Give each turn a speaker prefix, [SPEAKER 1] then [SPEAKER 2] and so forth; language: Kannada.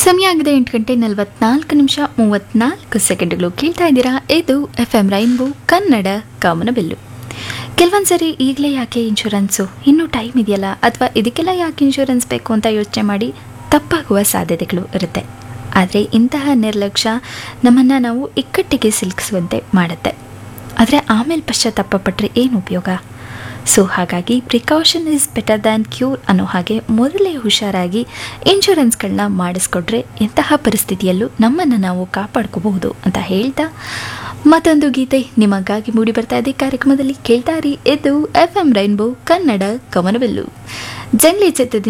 [SPEAKER 1] ಸಮಯ ಆಗಿದೆ 8 ಗಂಟೆ 44 ನಿಮಿಷ 34 ಸೆಕೆಂಡ್ಗಳು. ಕೇಳ್ತಾ ಇದ್ದೀರಾ, ಇದು FM ರೈನ್ಬೋ ಕನ್ನಡ ಕಾಮನಬಿಲ್ಲು. ಕೆಲವೊಂದ್ಸರಿ ಈಗಲೇ ಯಾಕೆ ಇನ್ಶೂರೆನ್ಸು, ಇನ್ನೂ ಟೈಮ್ ಇದೆಯಲ್ಲ, ಅಥವಾ ಇದಕ್ಕೆಲ್ಲ ಯಾಕೆ ಇನ್ಶೂರೆನ್ಸ್ ಬೇಕು ಅಂತ ಯೋಚನೆ ಮಾಡಿ ತಪ್ಪಾಗುವ ಸಾಧ್ಯತೆಗಳು ಇರುತ್ತೆ. ಆದರೆ ಇಂತಹ ನಿರ್ಲಕ್ಷ್ಯ ನಮ್ಮನ್ನು ನಾವು ಇಕ್ಕಟ್ಟಿಗೆ ಸಿಲುಕಿಸುವಂತೆ ಮಾಡುತ್ತೆ. ಆದರೆ ಆಮೇಲೆ ಪಶ್ಚಾತ್ತಾಪ ಪಟ್ಟರೆ ಏನು ಉಪಯೋಗ? ಸೊ ಹಾಗಾಗಿ precaution is better than cure ಅನ್ನೋ ಹಾಗೆ ಮೊದಲೇ ಹುಷಾರಾಗಿ ಇನ್ಶೂರೆನ್ಸ್ಗಳನ್ನ ಮಾಡಿಸ್ಕೊಟ್ರೆ ಎಂತಹ ಪರಿಸ್ಥಿತಿಯಲ್ಲೂ ನಮ್ಮನ್ನು ನಾವು ಕಾಪಾಡ್ಕೋಬಹುದು ಅಂತ ಹೇಳ್ತಾ ಮತ್ತೊಂದು ಗೀತೆ ನಿಮಗಾಗಿ ಮೂಡಿ ಬರ್ತಾ ಇದೆ ಕಾರ್ಯಕ್ರಮದಲ್ಲಿ. ಕೇಳ್ತಾರಿ, ಇದು FM ರೈನ್ಬೋ ಕನ್ನಡ ಕಮನವೆಲ್ಲು. ಜಂಗ್ಲಿ ಚಿತ್ರದಿಂದ